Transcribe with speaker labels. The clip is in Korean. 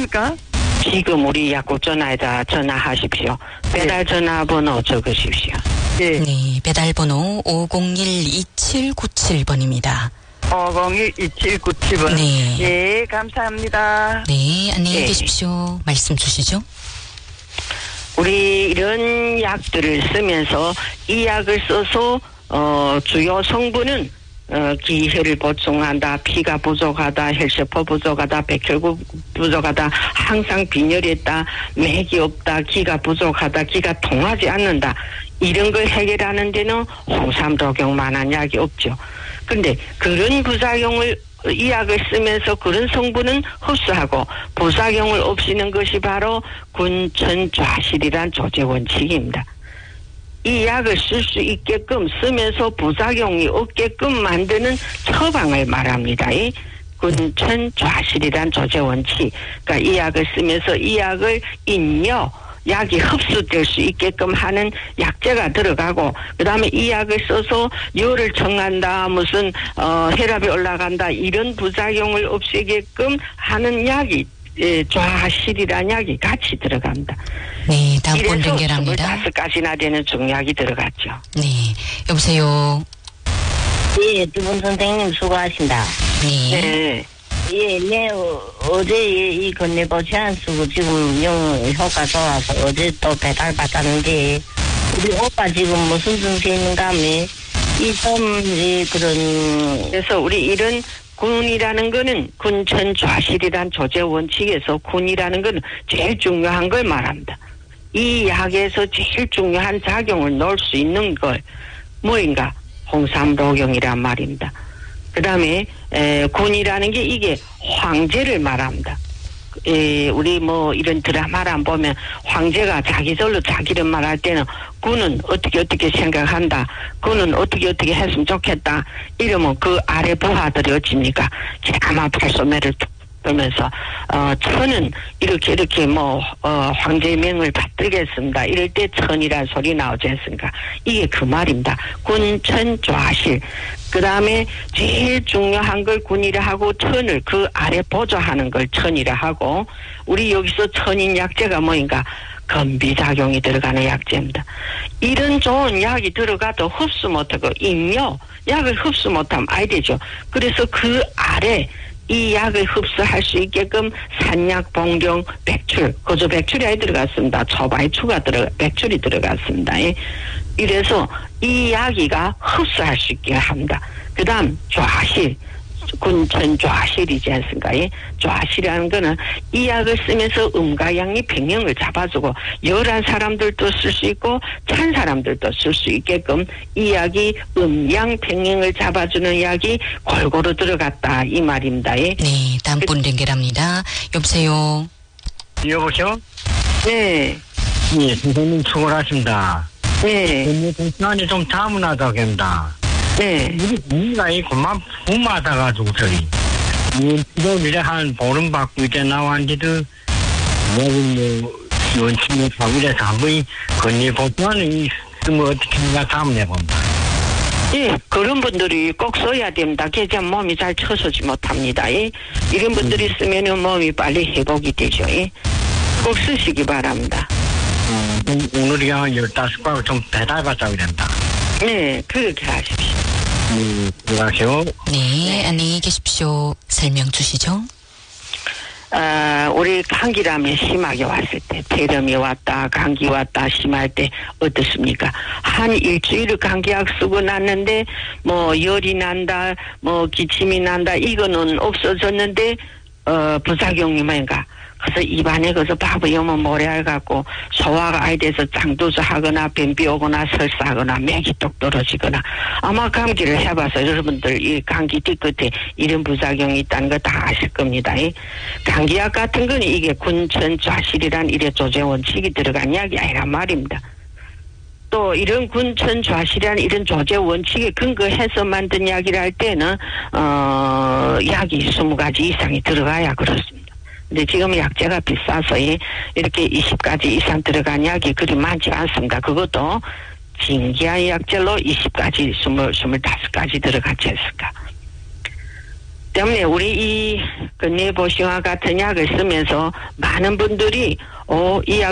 Speaker 1: 있습니까?
Speaker 2: 지금 우리 약국 전화에다 전화하십시오. 배달 전화번호 적으십시오.
Speaker 1: 예.
Speaker 3: 네, 배달번호 501-2797번입니다.
Speaker 1: 501-2797번.
Speaker 3: 네.
Speaker 1: 예, 감사합니다.
Speaker 3: 네, 안녕히
Speaker 2: 네.
Speaker 3: 계십시오. 말씀 주시죠.
Speaker 2: 우리 이런 약들을 쓰면서 이 약을 써서 주요 성분은 기혈을 보충한다, 피가 부족하다, 혈세포 부족하다, 백혈구 부족하다, 항상 빈혈했다, 맥이 없다, 기가 부족하다, 기가 통하지 않는다, 이런 걸 해결하는 데는 홍삼독용만한 약이 없죠. 근데 그런 부작용을 이 약을 쓰면서 그런 성분은 흡수하고 부작용을 없애는 것이 바로 군천좌실이란 조제 원칙입니다. 이 약을 쓸 수 있게끔 쓰면서 부작용이 없게끔 만드는 처방을 말합니다. 이 군천좌실이란 조제 원칙. 그러니까 이 약을 쓰면서 이 약을 인여 약이 흡수될 수 있게끔 하는 약재가 들어가고, 그 다음에 이 약을 써서 열을 청한다, 무슨 혈압이 올라간다, 이런 부작용을 없애게끔 하는 약이 좌실이라는 약이 같이 들어갑니다.
Speaker 3: 네, 다음 분
Speaker 2: 이래서
Speaker 3: 연결합니다.
Speaker 2: 25가지나 되는 중약이 들어갔죠.
Speaker 3: 네, 여보세요.
Speaker 4: 예, 두 분 선생님 수고하신다.
Speaker 3: 네.
Speaker 2: 네.
Speaker 4: 예, 네, 어제 이 건네보 제안 쓰고 지금 영 효과 좋아서 어제 또 배달 받았는데, 우리 오빠 지금 무슨 증세 있는가 하면, 그런,
Speaker 2: 그래서 우리 이런 군이라는 거는 군천좌실이란 조제 원칙에서 군이라는 거는 제일 중요한 걸 말합니다. 이 약에서 제일 중요한 작용을 넣을 수 있는 걸 뭐인가? 홍삼독용이란 말입니다. 그 다음에 군이라는 게 이게 황제를 말합니다. 우리 뭐 이런 드라마를 보면 황제가 자기절로 자기를 말할 때는 군은 어떻게 생각한다, 군은 어떻게 했으면 좋겠다 이러면 그 아래 부하들이 어찌입니까? 자마 팔소매를 툭 떨면서 천은 이렇게 뭐 황제의 명을 받들겠습니다 이럴 때 천이라는 소리 나오지 않습니까? 이게 그 말입니다. 군천좌실. 그 다음에 제일 중요한 걸 군이라 하고, 천을 그 아래 보조하는 걸 천이라 하고, 우리 여기서 천인 약재가 뭐인가? 건비작용이 들어가는 약재입니다. 이런 좋은 약이 들어가도 흡수 못하고 인묘 약을 흡수 못하면 아이 되죠. 그래서 그 아래 이 약을 흡수할 수 있게끔 산약, 봉경, 백출, 거저 백출이 아예 들어갔습니다. 초바이추가 백출이 들어갔습니다. 이래서 이 약이가 흡수할 수 있게 합니다. 그 다음 좌실, 군천좌실이지 않습니까? 좌실이라는 거는 이 약을 쓰면서 음과 양의 평형을 잡아주고, 열한 사람들도 쓸 수 있고 찬 사람들도 쓸 수 있게끔 이 약이 음양 평형을 잡아주는 약이 골고루 들어갔다 이 말입니다.
Speaker 3: 네, 다음 분 연결합니다. 여보세요.
Speaker 5: 여보세요?
Speaker 2: 네.
Speaker 5: 예, 선생님 수고하십니다.
Speaker 2: 네.
Speaker 5: 시간이 좀 다문화다고 합니다.
Speaker 2: 네.
Speaker 5: 우리가 이 그만 부마다가지고 저희 이 치료를 한 보름 받고 이제 나왔는데도 뭐 원칙을 하고 이래서 한번 건의보다는 있으면 어떻게 생각하면 해봅니다.
Speaker 2: 예, 그런 분들이 꼭 써야 됩니다. 그래야 몸이 잘 처서지 못합니다. 이런 분들이 쓰면은 몸이 빨리 회복이 되죠. 꼭 쓰시기 바랍니다.
Speaker 5: 오늘이야 15가구 좀 배달받자고 된다.
Speaker 2: 네, 그렇게 하십시오.
Speaker 5: 들어가세요.
Speaker 3: 네, 안녕히 계십시오. 설명 주시죠.
Speaker 2: 우리 감기라면 심하게 왔을 때, 폐렴이 왔다, 감기 왔다, 심할 때 어떻습니까? 한 일주일 감기약 쓰고 났는데, 뭐, 열이 난다, 뭐, 기침이 난다, 이거는 없어졌는데, 부작용이 뭔가? 그래서 입안에 그래서 바보여면 모래알 갖고 소화가 아예 돼서 장두수 하거나 변비 오거나 설사하거나 맥이 똑 떨어지거나, 아마 감기를 해봐서 여러분들 이 감기 뒤끝에 이런 부작용이 있다는 거 다 아실 겁니다. 감기약 같은 거는 이게 군천좌실이란 이래 조제 원칙이 들어간 약이 아니란 말입니다. 또 이런 군천좌실이란 이런 조제 원칙에 근거해서 만든 약이라 할 때는 약이 20가지 이상이 들어가야 그렇습니다. 근데 지금 약재가 비싸서 이렇게 20가지 이상 들어간 약이 그리 많지 않습니다. 그것도 진기한 약재로 20가지, 25가지 들어갔지 않습니까? 때문에 우리 이 건네보시와 같은 약을 쓰면서 많은 분들이 이 약